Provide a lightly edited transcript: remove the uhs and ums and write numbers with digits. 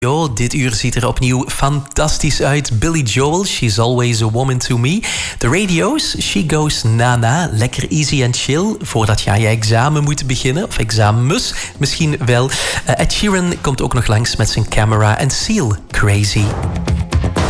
Yo, dit uur ziet er opnieuw fantastisch uit. Billy Joel, She's Always a Woman to Me. De radio's, She Goes Na-Na, lekker easy and chill. Voordat je aan je examen moet beginnen, of examens misschien wel. Ed Sheeran komt ook nog langs met zijn Camera en Seal, Crazy.